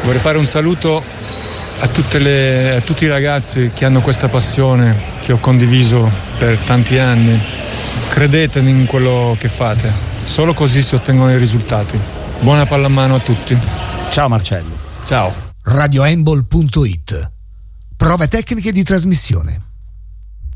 Vorrei fare un saluto a tutti i ragazzi che hanno questa passione che ho condiviso per tanti anni. Credete in quello che fate, solo così si ottengono i risultati. Buona pallamano a tutti. Ciao Marcello. Ciao. radiohandball.it. Prove tecniche di trasmissione.